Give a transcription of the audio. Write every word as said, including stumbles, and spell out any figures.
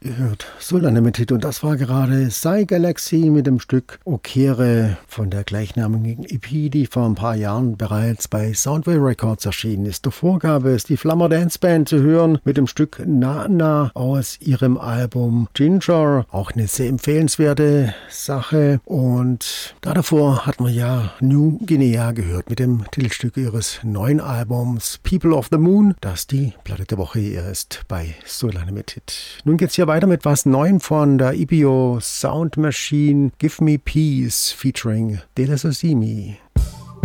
Ihr hört Soul Unlimited und das war gerade Psy Galaxy mit dem Stück Okere von der gleichnamigen E P, die vor ein paar Jahren bereits bei Soundwave Records erschienen ist. Davor gab es die Flammer Dance Band zu hören mit dem Stück Nana aus ihrem Album Ginger. Auch eine sehr empfehlenswerte Sache. Und da davor hatten wir ja New Guinea gehört mit dem Titelstück ihres neuen Albums People of the Moon, das die Platte der Woche ist bei Soul Unlimited. Nun geht's hier weiter mit was Neuem von der E P O Sound Machine, Give Me Peace featuring De La Sosimi.